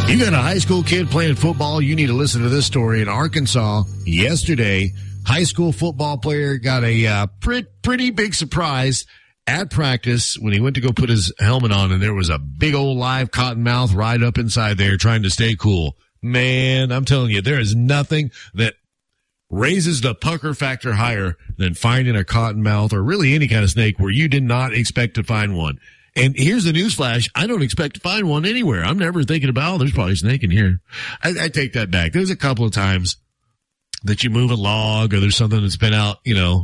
You got a high school kid playing football, you need to listen to this story. In Arkansas, yesterday, high school football player got a pretty big surprise at practice when he went to go put his helmet on, and there was a big old live cottonmouth right up inside there trying to stay cool. Man, I'm telling you, there is nothing that raises the pucker factor higher than finding a cottonmouth or really any kind of snake where you did not expect to find one. And here's the newsflash. I don't expect to find one anywhere. I'm never thinking about, oh, there's probably a snake in here. I take that back. There's a couple of times that you move a log or there's something that's been out, in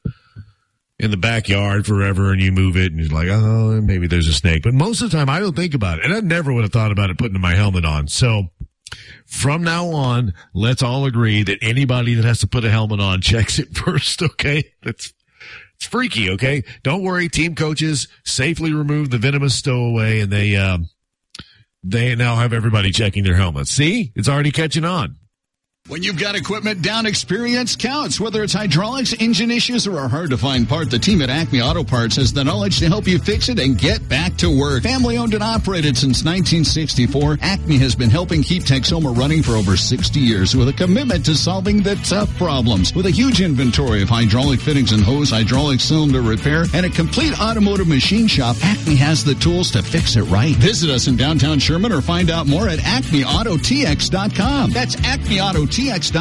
the backyard forever and you move it and you're like, oh, maybe there's a snake. But most of the time I don't think about it. And I never would have thought about it putting my helmet on. So from now on, let's all agree that anybody that has to put a helmet on checks it first, okay? It's freaky, okay? Don't worry. Team coaches safely remove the venomous stowaway, and they now have everybody checking their helmets. See? It's already catching on. When you've got equipment down, experience counts. Whether it's hydraulics, engine issues, or a hard-to-find part, the team at Acme Auto Parts has the knowledge to help you fix it and get back to work. Family-owned and operated since 1964, Acme has been helping keep Texoma running for over 60 years with a commitment to solving the tough problems. With a huge inventory of hydraulic fittings and hose, hydraulic cylinder repair, and a complete automotive machine shop, Acme has the tools to fix it right. Visit us in downtown Sherman or find out more at acmeautotx.com. That's acmeautotx.com.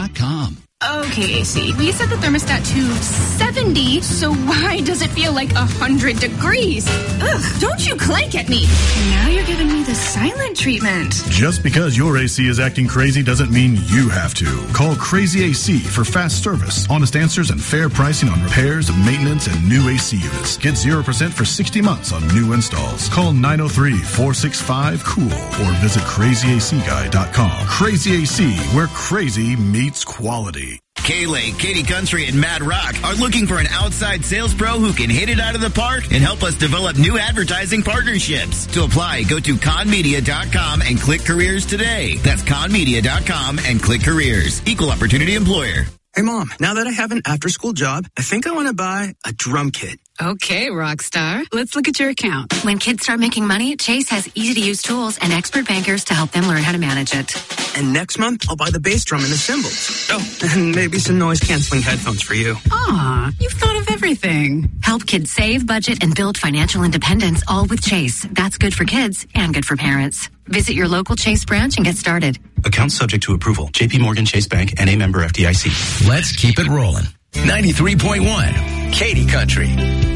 Okay, AC, we set the thermostat to 70, so why does it feel like 100 degrees? Ugh, don't you clank at me. Now you're giving me the silent treatment. Just because your AC is acting crazy doesn't mean you have to. Call Crazy AC for fast service, honest answers, and fair pricing on repairs, maintenance, and new AC units. Get 0% for 60 months on new installs. Call 903-465-COOL or visit crazyacguy.com. Crazy AC, where crazy meets quality. K-Lake, Katy Country, and Mad Rock are looking for an outside sales pro who can hit it out of the park and help us develop new advertising partnerships. To apply, go to conmedia.com and click careers today. That's conmedia.com and click careers. Equal opportunity employer. Hey, Mom, now that I have an after-school job, I think I want to buy a drum kit. Okay, Rockstar. Let's look at your account. When kids start making money, Chase has easy-to-use tools and expert bankers to help them learn how to manage it. And next month, I'll buy the bass drum and the cymbals. Oh, and maybe some noise-canceling headphones for you. Aw, you've thought of everything. Help kids save, budget, and build financial independence, all with Chase. That's good for kids and good for parents. Visit your local Chase branch and get started. Account subject to approval. JP Morgan Chase Bank, N.A. member FDIC. Let's keep it rolling. 93.1, Katy Country.